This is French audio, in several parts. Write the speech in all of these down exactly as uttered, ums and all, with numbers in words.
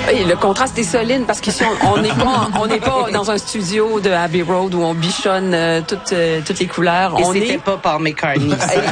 Et le contraste est solide parce qu'ici, on n'est pas, on n'est pas dans un studio de Abbey Road où on bichonne euh, toutes, euh, toutes les couleurs. Et on c'était est... pas Paul McCartney.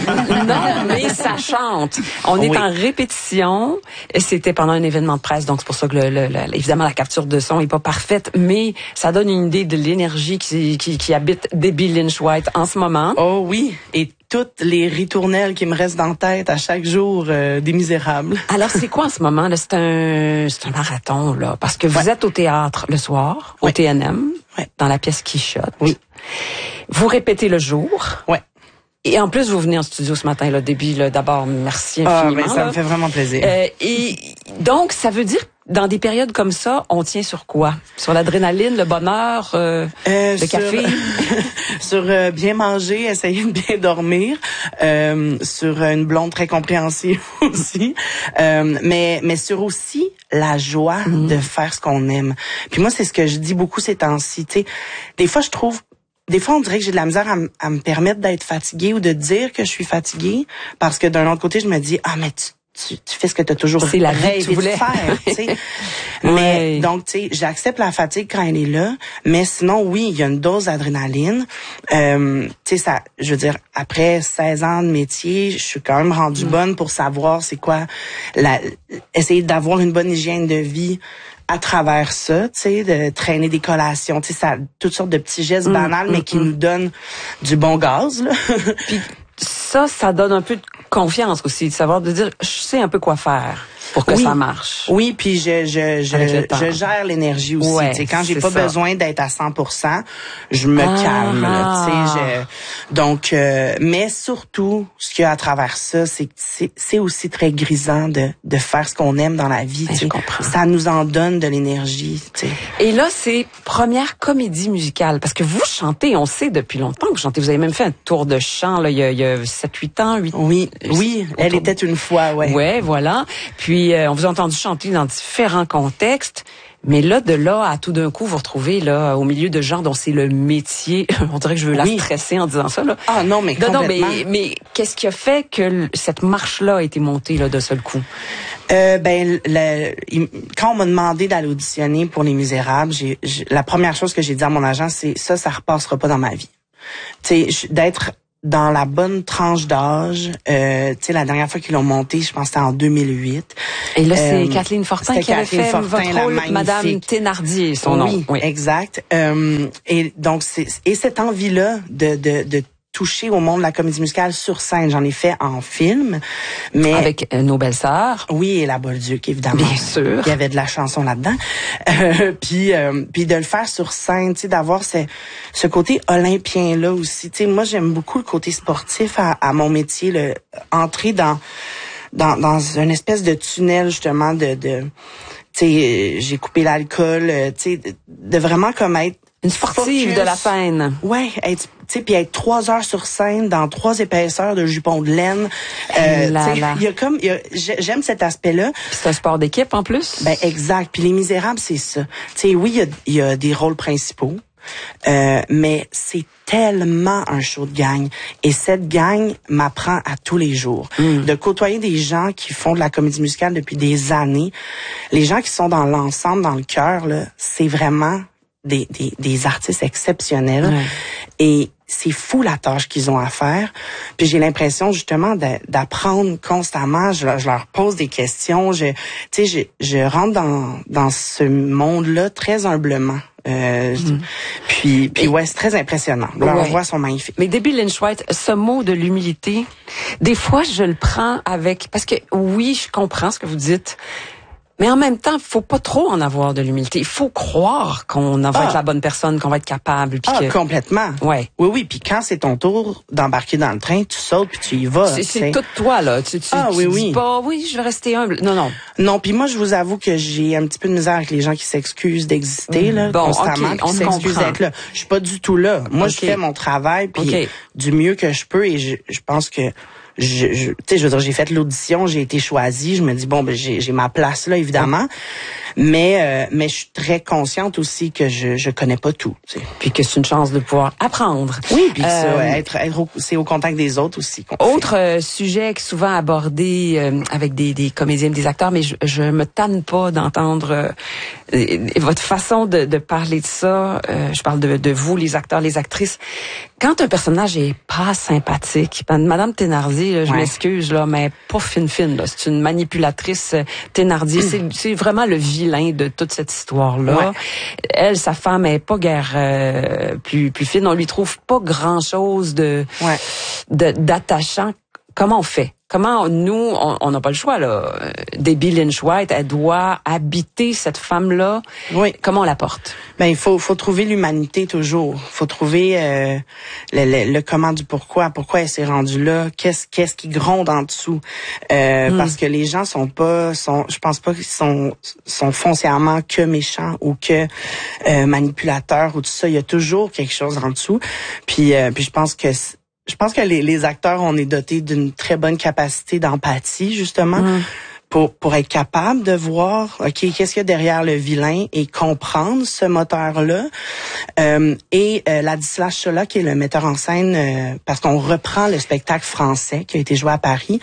Non, mais ça chante. On est oui. en répétition. C'était pendant un événement de presse, donc c'est pour ça que le, le, le, évidemment la capture de son est pas parfaite, mais ça donne une idée de l'énergie qui, qui, qui habite Debbie Lynch White en ce moment. Oh oui, et toutes les ritournelles qui me restent dans la tête à chaque jour euh, des Misérables. Alors c'est quoi en ce moment là? C'est un, c'est un marathon là, parce que vous ouais. êtes au théâtre le soir, au ouais. T N M, ouais. dans la pièce Quichotte. Oui. Vous répétez le jour. Ouais. Et en plus, vous venez en studio ce matin, là, Debbie, là, d'abord, merci infiniment. Ah, ben, ça là. me fait vraiment plaisir. Euh, et donc, ça veut dire, dans des périodes comme ça, on tient sur quoi? Sur l'adrénaline, le bonheur, euh, euh, le sur, café? Sur euh, bien manger, essayer de bien dormir, euh, sur une blonde très compréhensive aussi, euh, mais mais sur aussi la joie mmh. de faire ce qu'on aime. Puis moi, c'est ce que je dis beaucoup ces temps-ci. Tu sais, des fois, je trouve Des fois, on dirait que j'ai de la misère à, m- à me permettre d'être fatiguée ou de dire que je suis fatiguée, parce que d'un autre côté, je me dis, ah, mais tu, tu, tu fais ce que tu as toujours c'est la rêvé tu voulais. de faire, tu sais. Ouais. Mais donc, tu sais, j'accepte la fatigue quand elle est là, mais sinon, oui, il y a une dose d'adrénaline. Euh, tu sais, ça, je veux dire, après seize ans de métier, je suis quand même rendue mmh. bonne pour savoir c'est quoi, la, essayer d'avoir une bonne hygiène de vie à travers ça, tu sais, de traîner des collations, tu sais, ça, toutes sortes de petits gestes mmh, banals, mmh, mais qui mmh. nous donnent du bon gaz, là. Puis ça, ça donne un peu de confiance aussi, de savoir, de dire, je sais un peu quoi faire pour que oui. ça marche. Oui, puis je je je, je gère l'énergie aussi. Ouais, tu sais, quand j'ai pas ça. besoin d'être à cent pour cent, je me ah, calme. Là, tu sais, je, donc, euh, mais surtout, ce qu'il y a à travers ça, c'est que c'est, c'est aussi très grisant de de faire ce qu'on aime dans la vie. Ben, tu sais. je comprends. Ça nous en donne de l'énergie. Tu sais. Et là, c'est première comédie musicale parce que vous chantez, on sait depuis longtemps que vous chantez. Vous avez même fait un tour de chant là, il y a, il y a sept huit ans, huit. Oui, oui, elle était une fois, ouais. Ouais, voilà. Puis euh, on vous a entendu chanter dans différents contextes, mais là de là à tout d'un coup vous retrouvez là au milieu de gens dont c'est le métier. On dirait que je veux la oui. stresser en disant ça là. Ah non, mais non, complètement. non, mais mais qu'est-ce qui a fait que cette marche là a été montée là d'un seul coup? Euh, ben, le, il, quand on m'a demandé d'aller auditionner pour Les Misérables, j'ai, j'ai, la première chose que j'ai dit à mon agent, c'est ça, ça repassera pas dans ma vie. Tu sais, d'être dans la bonne tranche d'âge. Euh, tu sais, la dernière fois qu'ils l'ont monté, je pense que c'était en deux mille huit. Et là, c'est euh, Kathleen Fortin qui avait Kathleen fait Fortin, votre rôle, Madame Thénardier, son oui, nom. Oui, exact. Euh, et donc, c'est et cette envie-là de de de toucher au monde de la comédie musicale sur scène, j'en ai fait en film, mais avec euh, nos belles-sœurs. Oui, et la Bolduc, évidemment. Bien sûr. Il y avait de la chanson là-dedans. Euh, puis, euh, puis de le faire sur scène, tu sais, d'avoir ce, ce côté olympien-là aussi. Tu sais, moi, j'aime beaucoup le côté sportif à, à mon métier, le entrer dans, dans, dans une espèce de tunnel, justement, de, de tu sais, j'ai coupé l'alcool, tu sais, de, de vraiment comme être une sportive focus. De la scène. Ouais, être, tu sais, puis être trois heures sur scène dans trois épaisseurs de jupons de laine. Euh, là, là. Il y a comme, il y a, j'aime cet aspect-là. Puis c'est un sport d'équipe en plus. Ben exact. Puis Les Misérables, c'est ça. Tu sais, oui, il y a, il y a des rôles principaux, euh, mais c'est tellement un show de gang. Et cette gang m'apprend à tous les jours. Mm. De côtoyer des gens qui font de la comédie musicale depuis des années, les gens qui sont dans l'ensemble, dans le cœur, là, c'est vraiment Des, des, des artistes exceptionnels. Ouais. Et c'est fou la tâche qu'ils ont à faire. Puis j'ai l'impression justement de, d'apprendre constamment. Je, je leur pose des questions. Je, tu sais, je, je rentre dans, dans ce monde-là très humblement. Euh, mm. Puis, puis ouais, c'est très impressionnant. Leurs ouais. voix sont magnifiques. Mais Debbie Lynch White, ce mot de l'humilité, des fois je le prends avec, parce que oui, je comprends ce que vous dites. Mais en même temps, faut pas trop en avoir de l'humilité. Il faut croire qu'on va ah. être la bonne personne, qu'on va être capable. Puis ah, que... complètement. Ouais. Oui, oui. Puis quand c'est ton tour d'embarquer dans le train, tu sautes puis tu y vas. C'est, c'est tout toi, là. Tu, tu, ah, tu oui, dis oui. pas, oui, je vais rester humble. Non, non. Non, puis moi, je vous avoue que j'ai un petit peu de misère avec les gens qui s'excusent d'exister, là, bon, constamment, okay, puis qui s'excusent d'être là. Je suis pas du tout là. Moi, okay. je fais mon travail, puis okay. du mieux que je peux, et je, je pense que je, je tu sais, je veux dire, j'ai fait l'audition, j'ai été choisie, je me dis bon, ben j'ai, j'ai ma place là, évidemment. Mais euh, mais je suis très consciente aussi que je je connais pas tout. Tu sais. Puis que c'est une chance de pouvoir apprendre. Oui, puis euh, ça, ouais, être, être au, c'est au contact des autres aussi. Autre euh, sujet que souvent abordé euh, avec des, des comédiens, des acteurs, mais je, je me tanne pas d'entendre euh, votre façon de, de parler de ça. Euh, je parle de, de vous, les acteurs, les actrices. Quand un personnage est pas sympathique, Madame Thénardier, là, je ouais. m'excuse là, mais pas fine fine. Là, c'est une manipulatrice. Thénardier, c'est, c'est vraiment le vilain de toute cette histoire-là. Ouais. Elle, sa femme, est pas guère euh, plus plus fine. On lui trouve pas grand-chose de, ouais. de d'attachant. Comment on fait? Comment nous, on n'a pas le choix là. Debbie Lynch White, elle doit habiter cette femme-là. Oui. Comment on la porte? Ben il faut faut trouver l'humanité toujours. Faut trouver euh, le, le, le comment du pourquoi. Pourquoi elle s'est rendue là? Qu'est-ce qu'est-ce qui gronde en dessous? Euh, mm. Parce que les gens sont pas sont. Je pense pas qu'ils sont sont foncièrement que méchants ou que euh, manipulateurs ou tout ça. Il y a toujours quelque chose en dessous. Puis euh, puis je pense que Je pense que les, les acteurs, on est dotés d'une très bonne capacité d'empathie, justement, mmh. pour pour être capable de voir, OK, qu'est-ce qu'il y a derrière le vilain et comprendre ce moteur-là. Euh, et euh, Ladislas Chola, qui est le metteur en scène, euh, parce qu'on reprend le spectacle français qui a été joué à Paris,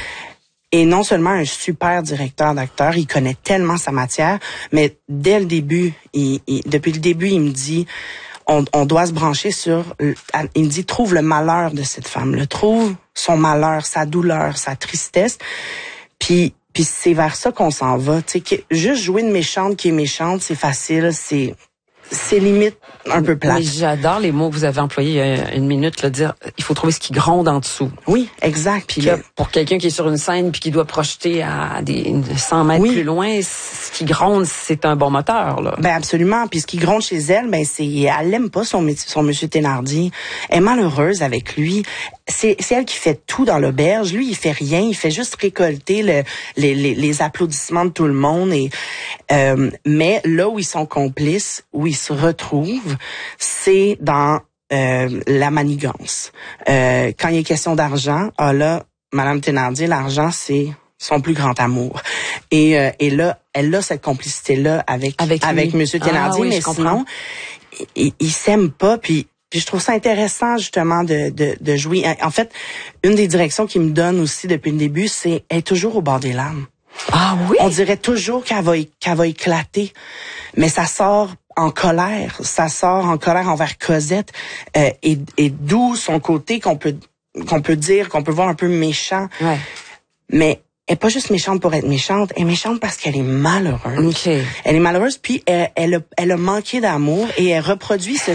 et non seulement un super directeur d'acteurs, il connaît tellement sa matière, mais dès le début, il, il, depuis le début, il me dit... On, on doit se brancher sur... Il me dit, trouve le malheur de cette femme-là. Trouve son malheur, sa douleur, sa tristesse. Puis, puis c'est vers ça qu'on s'en va. Tu sais, juste jouer une méchante qui est méchante, c'est facile, c'est... C'est limite un peu plate. Mais j'adore les mots que vous avez employés il y a une minute, là, dire il faut trouver ce qui gronde en dessous. Oui, exact. Puis là, pour quelqu'un qui est sur une scène puis qui doit projeter à des cent mètres oui. plus loin, ce qui gronde, c'est un bon moteur, là. Ben absolument. Puis ce qui gronde chez elle, ben c'est elle aime pas son son monsieur Thénardier. Elle est malheureuse avec lui. C'est c'est elle qui fait tout dans l'auberge. Lui, il fait rien. Il fait juste récolter le, les, les les applaudissements de tout le monde. Et euh, mais là où ils sont complices, où ils se retrouvent, c'est dans euh, la manigance. Euh, quand il est question d'argent, ah là, Madame Thénardier, l'argent, c'est son plus grand amour. Et, euh, et là, elle a cette complicité-là avec avec, avec Monsieur Thénardier, ah, oui, mais sinon, ils il s'aiment pas. Puis, puis je trouve ça intéressant justement de, de, de jouer. En fait, une des directions qui me donne aussi depuis le début, c'est elle est toujours au bord des larmes. Ah oui? On dirait toujours qu'elle va, qu'elle va éclater, mais ça sort en colère, ça sort en colère envers Cosette, euh, et, et d'où son côté qu'on peut qu'on peut dire, qu'on peut voir un peu méchant. Ouais. Mais elle est pas juste méchante pour être méchante, elle est méchante parce qu'elle est malheureuse. Okay. Elle est malheureuse, puis elle, elle, a, elle a manqué d'amour et elle reproduit ce